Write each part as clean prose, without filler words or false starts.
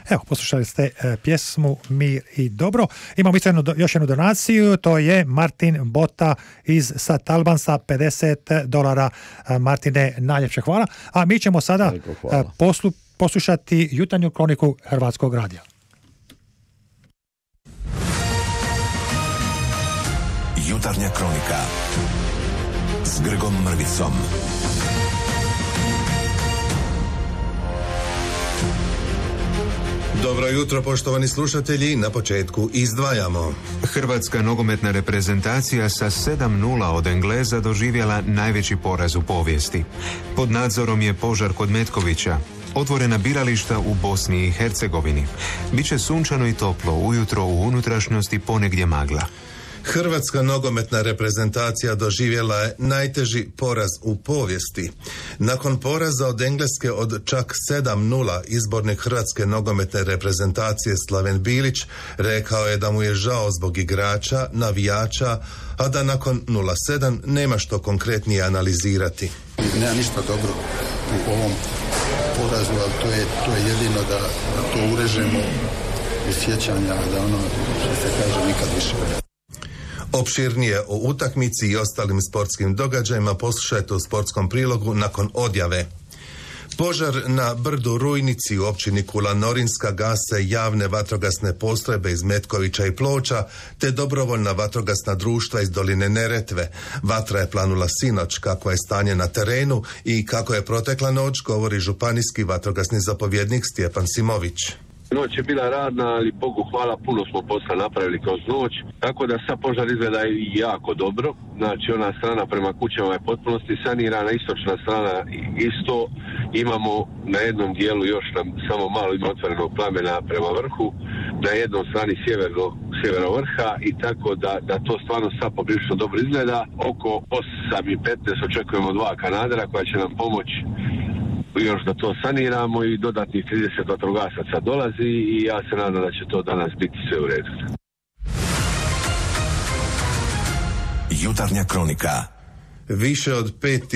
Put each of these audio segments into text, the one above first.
Evo, poslušali ste pjesmu Mir i dobro. Imamo još jednu donaciju, to je Martin Bota iz St. Albansa, $50. Martine, najljepše hvala. A mi ćemo sada poslušati jutarnju kroniku Hrvatskog radija. Jutarnja kronika s Grgom Mrvicom. Dobro jutro, poštovani slušatelji. Na početku izdvajamo. Hrvatska nogometna reprezentacija sa 7:0 od Engleza doživjela najveći poraz u povijesti. Pod nadzorom je požar kod Metkovića. Otvorena birališta u Bosni i Hercegovini. Biće sunčano i toplo, ujutro u unutrašnjosti ponegdje magla. Hrvatska nogometna reprezentacija doživjela je najteži poraz u povijesti. Nakon poraza od Engleske od čak 7:0 izbornik Hrvatske nogometne reprezentacije Slaven Bilić rekao je da mu je žao zbog igrača, navijača, a da nakon 0:7 nema što konkretnije analizirati. Nema ništa dobro u ovom porazu, ali to je jedino da to urežemo u sjećanja, da ono što se kaže nikad više. Opširnije o utakmici i ostalim sportskim događajima poslušajte u sportskom prilogu nakon odjave. Požar na brdu Rujnici u općini Kula Norinska gase javne vatrogasne postrojbe iz Metkovića i Ploča te dobrovoljna vatrogasna društva iz doline Neretve. Vatra je planula sinoć. Kako je stanje na terenu i kako je protekla noć, govori županijski vatrogasni zapovjednik Stjepan Simović. Noć je bila radna, ali Bogu hvala, puno smo posla napravili kroz noć, tako da sad požar izgleda jako dobro. Znači ona strana prema kućama je potpunosti sanirana, istočna strana isto. Imamo na jednom dijelu još samo malo ima otvorenog plamena prema vrhu, na jednom strani sjevero vrha i tako da to stvarno sad poprilično dobro izgleda. Oko 8:15 očekujemo 2 kanadera koja će nam pomoći još da to saniramo i dodatnih 30 vatrogasaca dolazi i ja se nadam da će to danas biti sve u redu. Jutarnja kronika. Više od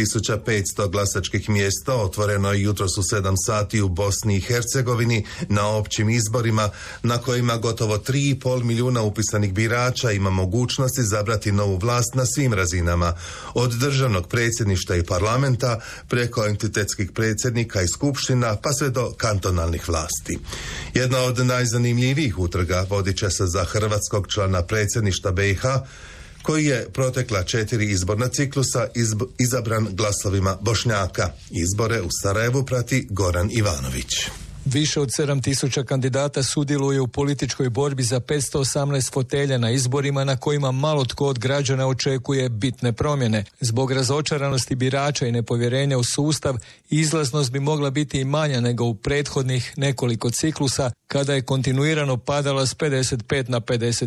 5500 glasačkih mjesta otvoreno je jutros u 7 sati u Bosni i Hercegovini na općim izborima na kojima gotovo 3,5 milijuna upisanih birača ima mogućnost izabrati novu vlast na svim razinama, od državnog predsjedništva i parlamenta preko entitetskih predsjednika i skupština pa sve do kantonalnih vlasti. Jedna od najzanimljivijih utrga vodit će se za hrvatskog člana predsjedništva BiH koji je protekla 4 izborna ciklusa izabran glasovima Bošnjaka. Izbore u Sarajevu prati Goran Ivanović. Više od 7.000 kandidata sudjeluje u političkoj borbi za 518 fotelja na izborima na kojima malo tko od građana očekuje bitne promjene. Zbog razočaranosti birača i nepovjerenja u sustav, izlaznost bi mogla biti i manja nego u prethodnih nekoliko ciklusa, kada je kontinuirano padala s 55 na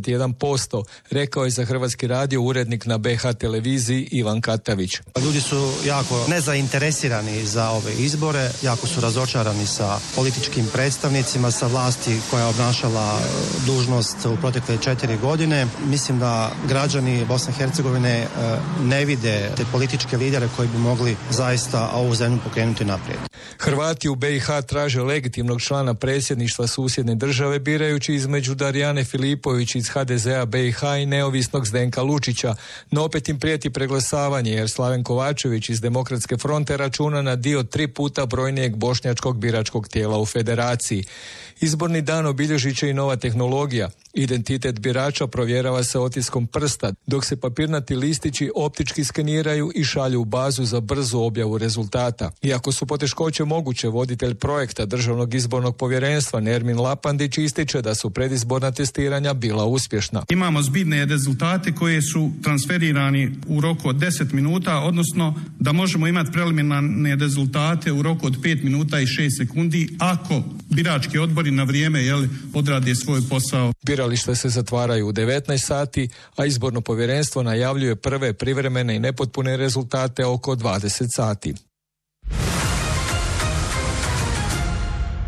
51%, rekao je za Hrvatski radio urednik na BH televiziji Ivan Katavić. Ljudi su jako nezainteresirani za ove izbore, jako su razočarani sa političkim predstavnicima, sa vlasti koja je obnašala dužnost u protekle 4 godine. Mislim da građani Bosne i Hercegovine ne vide te političke lidere koji bi mogli zaista ovu zemlju pokrenuti naprijed. Hrvati u BiH traže legitimnog člana predsjedništva susjedne države birajući između Darijane Filipović iz HDZ-a BiH i neovisnog Zdenka Lučića, no opet im prijeti preglasavanje jer Slaven Kovačević iz Demokratske fronte računa na dio 3 puta brojnijeg bošnjačkog biračkog tijela u federaciji. Izborni dan obilježit će i nova tehnologija. Identitet birača provjerava se otiskom prsta, dok se papirnati listići optički skeniraju i šalju u bazu za brzu objavu rezultata. Iako su poteškoće moguće, voditelj projekta Državnog izbornog povjerenstva Nermin Lapandić ističe da su predizborna testiranja bila uspješna. Imamo zbirne rezultate koje su transferirani u roku od 10 minuta, odnosno da možemo imati preliminarne rezultate u roku od 5 minuta i 6 sekundi ako birački odbori na vrijeme odrade svoj posao. Birališta se zatvaraju u 19 sati, a izborno povjerenstvo najavljuje prve privremene i nepotpune rezultate oko 20 sati.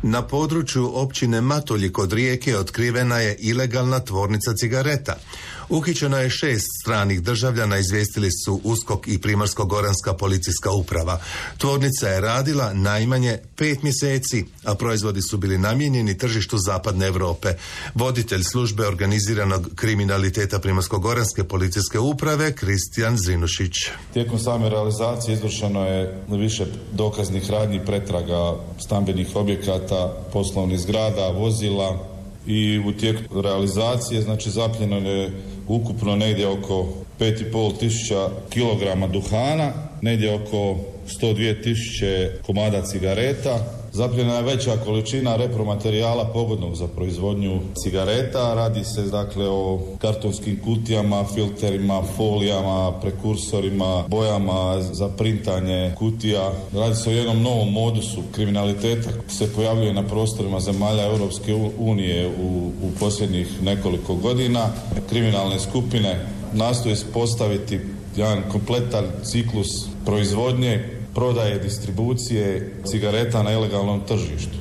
Na području općine Matulji kod Rijeke otkrivena je ilegalna tvornica cigareta. Uhićeno je 6 stranih državljana, izvijestili su USKOK i Primorsko-goranska policijska uprava. Tvornica je radila najmanje 5 mjeseci, a proizvodi su bili namijenjeni tržištu zapadne Europe. Voditelj službe organiziranog kriminaliteta Primorsko-goranske policijske uprave Kristijan Zinušić. Tijekom same realizacije izvršeno je više dokaznih radnji, pretraga stambenih objekata, poslovnih zgrada, vozila i u tijeku realizacije zapljeno je ukupno negdje oko 5,5 tisuća kilograma duhana, negdje oko 102.000 komada cigareta. Zapljena je veća količina repromaterijala pogodnog za proizvodnju cigareta. Radi se o kartonskim kutijama, filterima, folijama, prekursorima, bojama za printanje kutija. Radi se o jednom novom modusu kriminaliteta koji se pojavljuje na prostorima zemalja Europske unije u posljednjih nekoliko godina. Kriminalne skupine nastoje postaviti jedan kompletan ciklus proizvodnje, prodaje, distribucije cigareta na ilegalnom tržištu.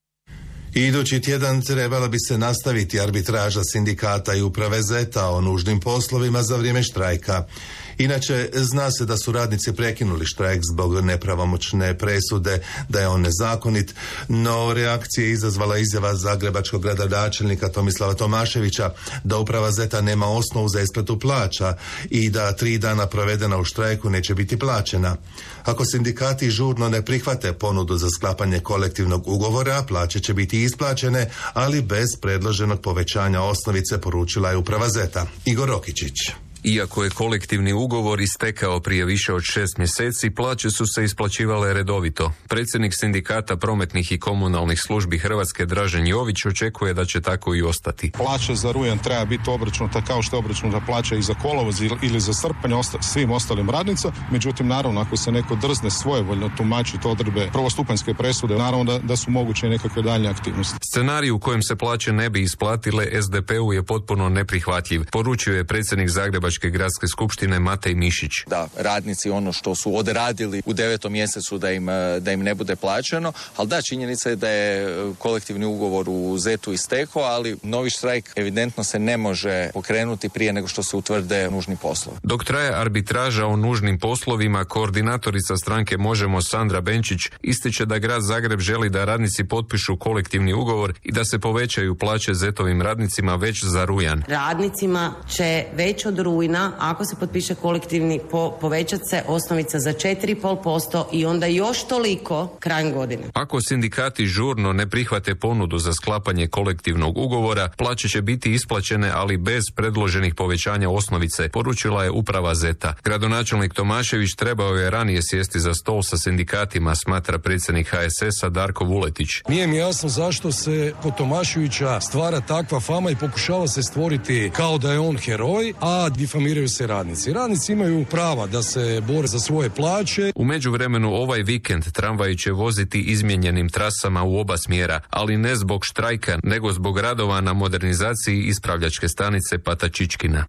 Idući tjedan trebala bi se nastaviti arbitraža sindikata i uprave ZETA o nužnim poslovima za vrijeme štrajka. Inače, zna se da su radnici prekinuli štrajk zbog nepravomoćne presude, da je on nezakonit, no reakcije je izazvala izjava zagrebačkog gradonačelnika Tomislava Tomaševića da uprava ZETA nema osnovu za isplatu plaća i da 3 dana provedena u štrajku neće biti plaćena. Ako sindikati žurno ne prihvate ponudu za sklapanje kolektivnog ugovora, plaće će biti isplaćene, ali bez predloženog povećanja osnovice, poručila je uprava ZETA. Igor Rokičić. Iako je kolektivni ugovor istekao prije više od 6 mjeseci, plaće su se isplaćivale redovito. Predsjednik sindikata prometnih i komunalnih službi Hrvatske Dražen Jović očekuje da će tako i ostati. Plaća za rujan treba biti obračunuta kao što je obračunuta plaća i za kolovoz ili za srpanj svim ostalim radnicama. Međutim, naravno, ako se neko drzne svojevoljno tumačiti odredbe prvostupanjske presude, naravno da su moguće nekakve daljnje aktivnosti. Scenarij u kojem se plaće ne bi isplatile SDP-u je potpuno neprihvatljiv, poručio je predsjednik Zagrebačke gradske skupštine Matej Mišić. Da radnici ono što su odradili u 9. mjesecu da im ne bude plaćeno, ali da, činjenica je da je kolektivni ugovor u ZET-u istekao, ali novi štrajk evidentno se ne može pokrenuti prije nego što se utvrde nužni poslovi. Dok traje arbitraža o nužnim poslovima, koordinatorica stranke Možemo Sandra Benčić ističe da grad Zagreb želi da radnici potpišu kolektivni ugovor i da se povećaju plaće ZET-ovim radnicima već za rujan. Radnicima će već od rujna, ako se potpiše kolektivni, povećat se osnovica za 4,5% i onda još toliko krajem godine. Ako sindikati žurno ne prihvate ponudu za sklapanje kolektivnog ugovora, plaće će biti isplaćene, ali bez predloženih povećanja osnovice, poručila je uprava ZETA. Gradonačelnik Tomašević trebao je ranije sjesti za stol sa sindikatima, smatra predsjednik HSS-a Darko Vuletić. Nije mi jasno zašto se kod Tomaševića stvara takva fama i pokušava se stvoriti kao da je on heroj, a difamiraju se radnici. Radnici imaju prava da se bore za svoje plaće. U međuvremenu ovaj vikend tramvaji će voziti izmijenjenim trasama u oba smjera, ali ne zbog štrajka, nego zbog radova na modernizaciji ispravljačke stanice Patačičkina.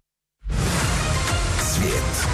Svijet.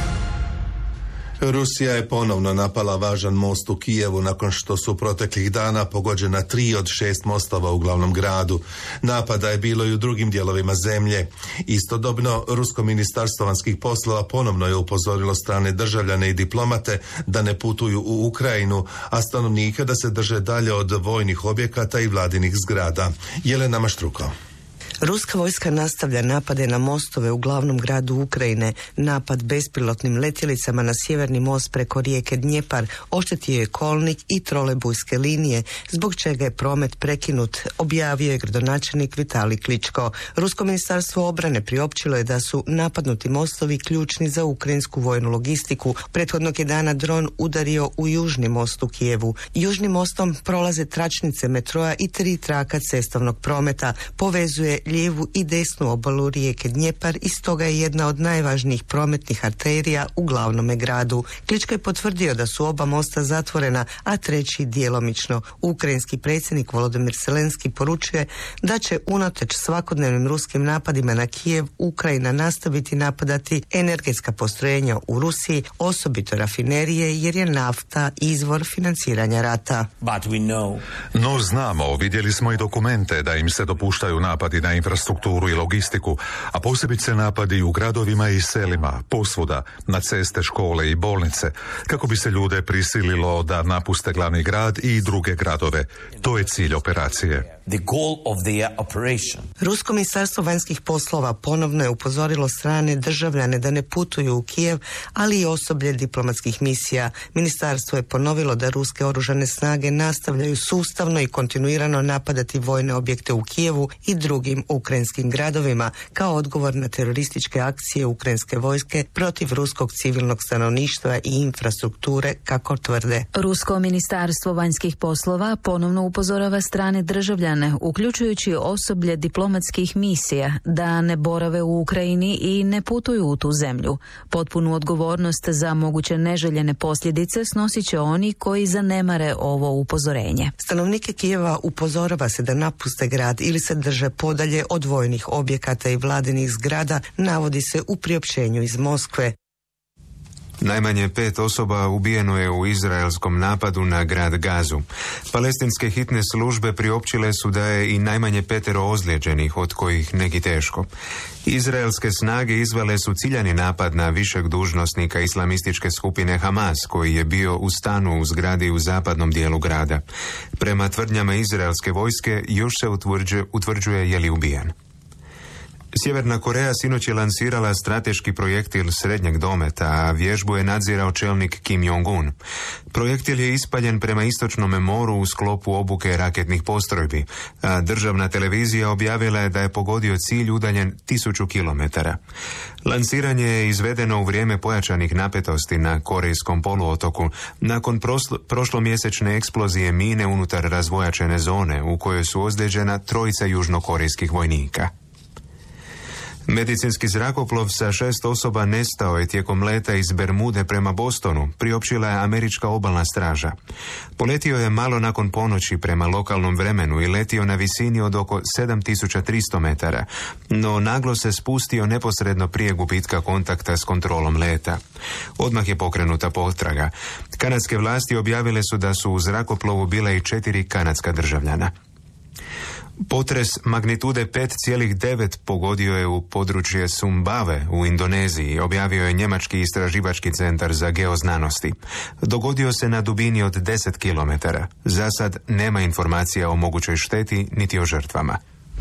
Rusija je ponovno napala važan most u Kijevu nakon što su proteklih dana pogođena 3 od 6 mostova u glavnom gradu. Napada je bilo i u drugim dijelovima zemlje. Istodobno, Rusko ministarstvo vanjskih poslova ponovno je upozorilo strane državljane i diplomate da ne putuju u Ukrajinu, a stanovnike da se drže dalje od vojnih objekata i vladinih zgrada. Jelena Maštruko. Ruska vojska nastavlja napade na mostove u glavnom gradu Ukrajine. Napad bespilotnim letjelicama na sjeverni most preko rijeke Dnjepar oštetio je kolnik i trolejbujske linije, zbog čega je promet prekinut, objavio je gradonačelnik Vitalij Kličko. Rusko ministarstvo obrane priopćilo je da su napadnuti mostovi ključni za ukrajinsku vojnu logistiku. Prethodnog je dana dron udario u južni most u Kijevu. Južnim mostom prolaze tračnice metroa i 3 traka cestovnog prometa. Povezuje lijevu i desnu obalu rijeke Dnjepar i stoga je jedna od najvažnijih prometnih arterija u glavnome gradu. Kličko je potvrdio da su oba mosta zatvorena, a treći djelomično. Ukrajinski predsjednik Volodymyr Zelenski poručuje da će unatoč svakodnevnim ruskim napadima na Kijev Ukrajina nastaviti napadati energetska postrojenja u Rusiji, osobito rafinerije, jer je nafta izvor financiranja rata. No znamo, vidjeli smo i dokumente da im se dopuštaju napadi na infrastrukturu i logistiku, a posebice napadi u gradovima i selima, posvuda, na ceste, škole i bolnice, kako bi se ljude prisililo da napuste glavni grad i druge gradove. To je cilj operacije. Rusko ministarstvo vanjskih poslova ponovno je upozorilo strane državljane da ne putuju u Kijev, ali i osoblje diplomatskih misija. Ministarstvo je ponovilo da ruske oružane snage nastavljaju sustavno i kontinuirano napadati vojne objekte u Kijevu i drugim ukrajinskim gradovima kao odgovor na terorističke akcije ukrajinske vojske protiv ruskog civilnog stanovništva i infrastrukture, kako tvrde. Rusko ministarstvo vanjskih poslova ponovno upozorava strane državljane, uključujući osoblje diplomatskih misija, da ne borave u Ukrajini i ne putuju u tu zemlju. Potpunu odgovornost za moguće neželjene posljedice snosit će oni koji zanemare ovo upozorenje. Stanovnike Kijeva upozorava se da napuste grad ili se drže podalje od vojnih objekata i vladinih zgrada, navodi se u priopćenju iz Moskve. Najmanje 5 osoba ubijeno je u izraelskom napadu na grad Gazu. Palestinske hitne službe priopćile su da je i najmanje 5 ozlijeđenih, od kojih neki teško. Izraelske snage izvele su ciljani napad na višeg dužnosnika islamističke skupine Hamas, koji je bio u stanu u zgradi u zapadnom dijelu grada. Prema tvrdnjama izraelske vojske još se utvrđuje je li ubijen. Sjeverna Koreja sinoć je lansirala strateški projektil srednjeg dometa, a vježbu je nadzirao čelnik Kim Jong-un. Projektil je ispaljen prema istočnom moru u sklopu obuke raketnih postrojbi, a državna televizija objavila je da je pogodio cilj udaljen 1000 kilometara. Lansiranje je izvedeno u vrijeme pojačanih napetosti na Korejskom poluotoku, nakon prošlomjesečne eksplozije mine unutar razvojačene zone u kojoj su ozlijeđena 3 južnokorejskih vojnika. Medicinski zrakoplov sa 6 osoba nestao je tijekom leta iz Bermude prema Bostonu, priopćila je američka obalna straža. Poletio je malo nakon ponoći prema lokalnom vremenu i letio na visini od oko 7300 metara, no naglo se spustio neposredno prije gubitka kontakta s kontrolom leta. Odmah je pokrenuta potraga. Kanadske vlasti objavile su da su u zrakoplovu bile i 4 kanadska državljana. Potres magnitude 5,9 pogodio je u područje Sumbave u Indoneziji, objavio je Njemački istraživački centar za geoznanosti. Dogodio se na dubini od 10 km. Za sad nema informacija o mogućoj šteti niti o žrtvama.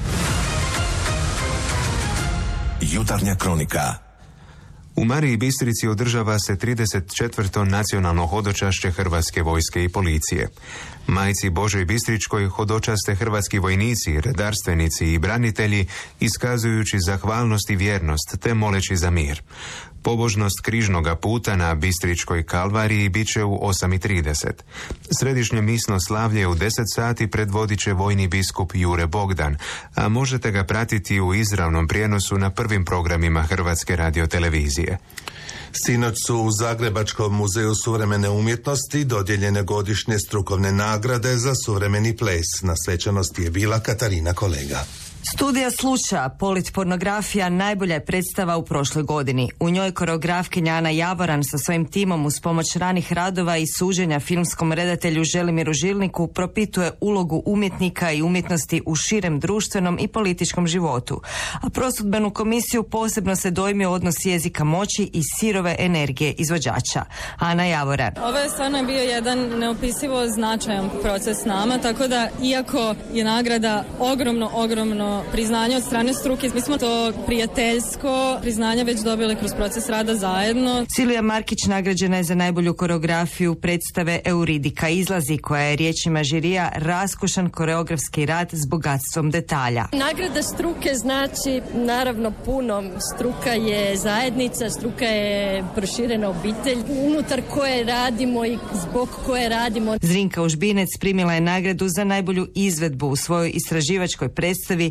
Jutarnja kronika. U Mariji Bistrici održava se 34. nacionalno hodočašće Hrvatske vojske i policije. Majci Božoj Bistričkoj hodočaste hrvatski vojnici, redarstvenici i branitelji, iskazujući zahvalnost i vjernost te moleći za mir. Pobožnost križnoga puta na Bistričkoj kalvariji bit će u 8:30. Središnje misno slavlje u 10 sati predvodit će vojni biskup Jure Bogdan, a možete ga pratiti u izravnom prijenosu na prvim programima Hrvatske radiotelevizije. Sinoć su u Zagrebačkom muzeju suvremene umjetnosti dodijeljene godišnje strukovne nagrade za suvremeni ples. Na svečanosti je bila Katarina Kolega. Studija Sluša, politpornografija, najbolja je predstava u prošloj godini. U njoj koreografkinja Ana Javoran sa svojim timom uz pomoć ranih radova i suđenja filmskom redatelju Želimiru Žilniku propituje ulogu umjetnika i umjetnosti u širem društvenom i političkom životu. A prosudbenu komisiju posebno se dojmio odnos jezika moći i sirove energije izvođača. Ana Javoran. Ovo je stvarno bio jedan neopisivo značajan proces nama, tako da iako je nagrada ogromno priznanje od strane struke, mi smo to prijateljsko priznanje već dobili kroz proces rada zajedno. Silvija Markić nagrađena je za najbolju koreografiju predstave Euridika izlazi, koja je riječima žirija raskošan koreografski rad s bogatstvom detalja. Nagrada struke znači naravno puno. Struka je zajednica, struka je proširena obitelj unutar koje radimo i zbog koje radimo. Zrinka Užbinec primila je nagradu za najbolju izvedbu u svojoj istraživačkoj predstavi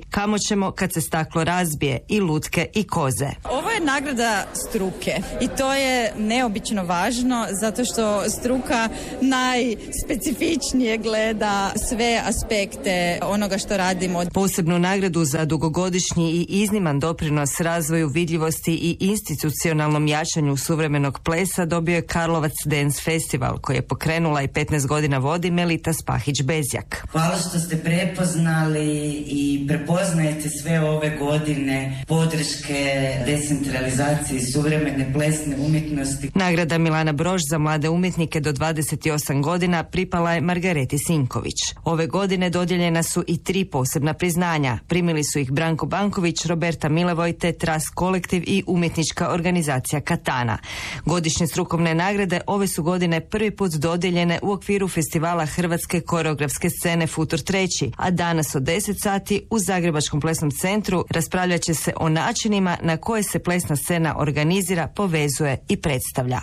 Kamo ćemo kad se staklo razbije, i lutke i koze. Ovo je nagrada struke i to je neobično važno zato što struka najspecifičnije gleda sve aspekte onoga što radimo. Posebnu nagradu za dugogodišnji i izniman doprinos razvoju vidljivosti i institucionalnom jačanju suvremenog plesa dobio je Karlovac Dance Festival, koji je pokrenula i 15 godina vodi Melita Spahić-Bezjak. Hvala što ste prepoznali i prepoznajete sve ove godine podrške decentralizaciji suvremene plesne umjetnosti. Nagrada Milana Brož za mlade umjetnike do 28 godina pripala je Margareti Sinković. Ove godine dodijeljena su i 3 posebna priznanja. Primili su ih Branko Banković, Roberta Milevoj te Tras kolektiv i umjetnička organizacija Katana. Godišnje strukovne nagrade ove su godine prvi put dodijeljene u okviru festivala Hrvatske koreografske scene Futur 3, a danas od 10 sati u Zagrebačkom plesnom centru raspravljat će se o načinima na koje se plesna scena organizira, povezuje i predstavlja.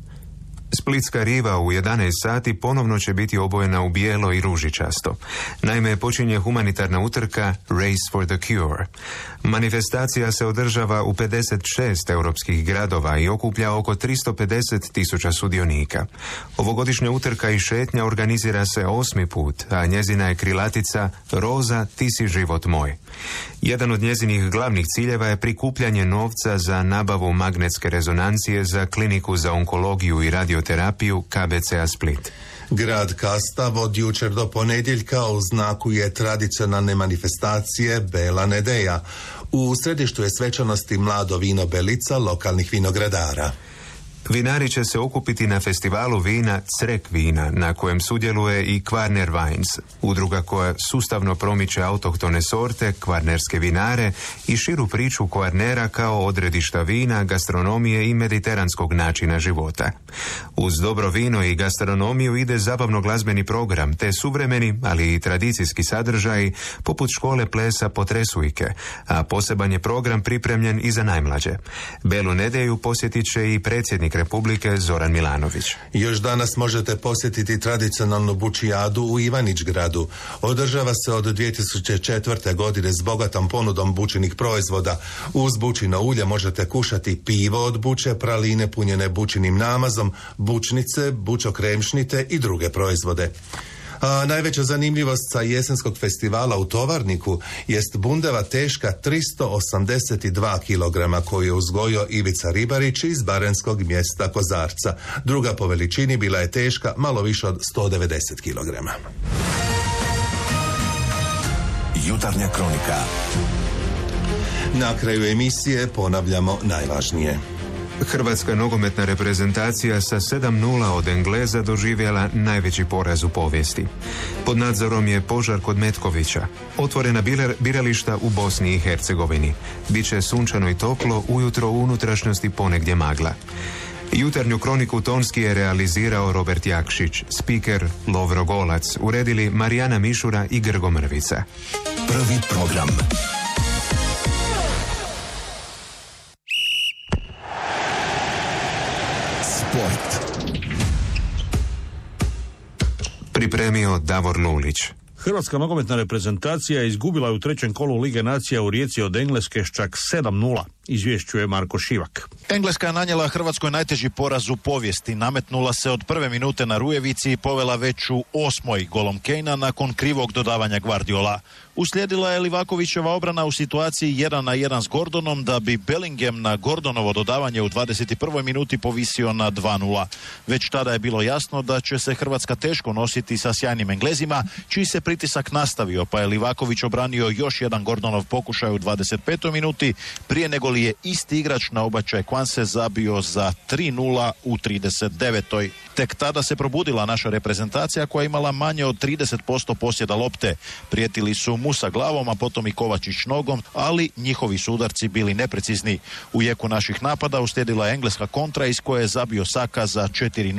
Splitska riva u 11 sati ponovno će biti obojena u bijelo i ružičasto. Naime, počinje humanitarna utrka Race for the Cure. Manifestacija se održava u 56 europskih gradova i okuplja oko 350.000 sudionika. Ovogodišnja utrka i šetnja organizira se 8. put, a njezina je krilatica Roza, ti si život moj. Jedan od njezinih glavnih ciljeva je prikupljanje novca za nabavu magnetske rezonancije za kliniku za onkologiju i radioterapiju KBC-a Split. Grad Kastav od jučer do ponedjeljka u znaku je tradicionalne manifestacije Bela Nedeja. U središtu je svečanosti mlado vino Belica lokalnih vinogradara. Vinari će se okupiti na festivalu vina Crek vina, na kojem sudjeluje i Kvarner Wines, udruga koja sustavno promiče autohtone sorte, kvarnerske vinare i širu priču Kvarnera kao odredišta vina, gastronomije i mediteranskog načina života. Uz dobro vino i gastronomiju ide zabavno-glazbeni program, te suvremeni, ali i tradicijski sadržaji, poput škole plesa Potresujke, a poseban je program pripremljen i za najmlađe. Belu Nedelju posjetit će i predsjednik Republike Zoran Milanović. Još danas možete posjetiti tradicionalnu bučijadu u Ivanić-gradu. Održava se od 2004. godine s bogatom ponudom bučinih proizvoda. Uz bučino ulje možete kušati pivo od buče, praline punjene bučinim namazom, bučnice, bučokremšnite i druge proizvode. A najveća zanimljivost sa jesenskog festivala u Tovarniku jest bundeva teška 382 kg koju je uzgojio Ivica Ribarić iz baranjskog mjesta Kozarca. Druga po veličini bila je teška malo više od 190 kg. Jutarnja kronika. Na kraju emisije ponavljamo najvažnije. Hrvatska nogometna reprezentacija sa 7:0 od Engleza doživjela najveći poraz u povijesti. Pod nadzorom je požar kod Metkovića. Otvorena birališta u Bosni i Hercegovini. Biće sunčano i toplo, ujutro u unutrašnjosti ponegdje magla. Jutarnju kroniku tonski je realizirao Robert Jakšić, spiker Lovro Golac, uredili Marijana Mišura i Grgo Mrvica. Prvi program. Sport. Pripremio Davor Lulić. Hrvatska nogometna reprezentacija je izgubila u trećem kolu Lige nacija u Rijeci od Engleske s čak 7:0, izvješćuje Marko Šivak. Engleska je nanijela Hrvatskoj najteži poraz u povijesti. Nametnula se od prve minute na Rujevici i povela već u 8. golom Kejna nakon krivog dodavanja Guardiola. Uslijedila je Livakovićeva obrana u situaciji 1-1 s Gordonom da bi Bellingham na Gordonovo dodavanje u 21. minuti povisio na 2:0. Već tada je bilo jasno da će se Hrvatska teško nositi sa sjajnim Englezima, čiji se pritisak nastavio, pa je Livaković obranio još jedan Gordonov pokušaj u 25. minuti, prije nego li je isti igrač na obačaj Kwanse zabio za 3:0 u 39. Tek tada se probudila naša reprezentacija koja je imala manje od 30% posjeda lopte. Prijetili su Musa glavom, a potom i Kovačić nogom, ali njihovi su udarci bili neprecizni. U jeku naših napada uslijedila je engleska kontra iz koje je zabio Saka za 4:0.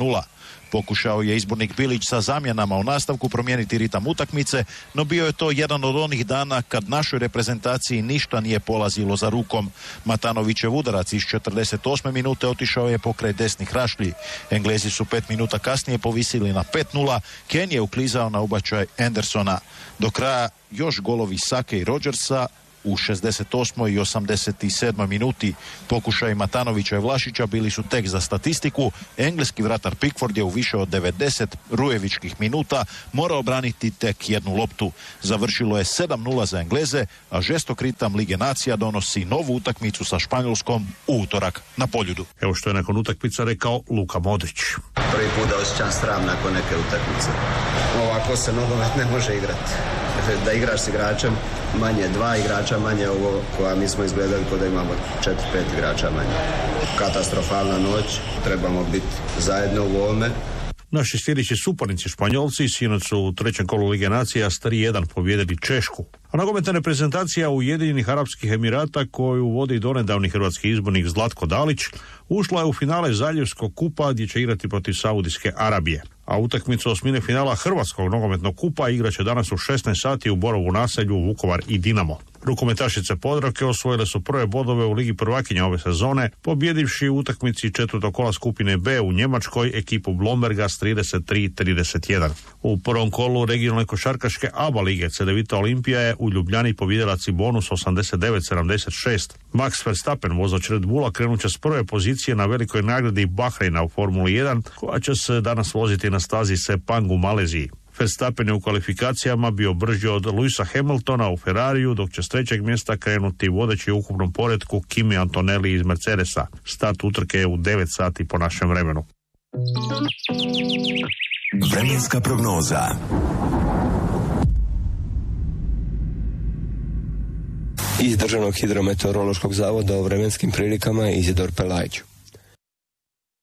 Pokušao je izbornik Bilić sa zamjenama u nastavku promijeniti ritam utakmice, no bio je to jedan od onih dana kad našoj reprezentaciji ništa nije polazilo za rukom. Matanovićev udarac iz 48. minute otišao je pokraj desnih rašlji. Englezi su 5 minuta kasnije povisili na 5:0, Ken je uklizao na ubačaj Andersona. Do kraja još golovi Sake i Rodgersa u 68. i 87. minuti. Pokušaj Matanovića i Vlašića bili su tek za statistiku. Engleski vratar Pickford je u više od 90 rujevičkih minuta morao braniti tek jednu loptu. Završilo je 7:0 za Engleze, a žestok ritam Lige nacija donosi novu utakmicu sa Španjolskom u utorak na Poljudu. Evo što je nakon utakmica rekao Luka Modrić. Prvi put da osjećam sram nakon neke utakmice. Ovako se nogomet ne može igrati. Da igraš s igračem manje, 2 igrača manje, ovo koja mi smo izgledali kod da imamo 4-5 igrača manje. Katastrofalna noć, trebamo biti zajedno u ovome. Naši sljedeći suparnici Španjolci sinoć su u trećem kolu Lige nacija s 3:1 pobijedili Češku. A nogometna reprezentacija Ujedinjenih Arapskih Emirata, koju vodi donedavni hrvatski izbornik Zlatko Dalić, ušla je u finale Zaljevskog kupa gdje će igrati protiv Saudijske Arabije. A utakmicu osmine finala Hrvatskog nogometnog kupa igraće danas u 16 sati u Borovu naselju Vukovar i Dinamo. Rukometašice Podravke osvojile su prve bodove u Ligi prvakinja ove sezone, pobjedivši u utakmici četvrtog kola skupine B u Njemačkoj ekipu Blomberga s 33-31. U prvom kolu regionalne košarkaške ABA lige Cedevita Olimpija je u Ljubljani pobijedila Cibonus 89-76. Max Verstappen, vozač Red Bulla, krenut će s prve pozicije na velikoj nagradi Bahreina u Formuli 1, koja će se danas voziti na stazi Sepang u Maleziji. Verstappen je u kvalifikacijama bio brži od Lewisa Hamiltona u Ferrariju, dok će s trećeg mjesta krenuti vodeći u ukupnom poretku Kimi Antonelli iz Mercedesa. Start utrke je u 9 sati po našem vremenu. Vremenska prognoza. Iz Državnog hidrometeorološkog zavoda o vremenskim prilikama Izidor Pelajić.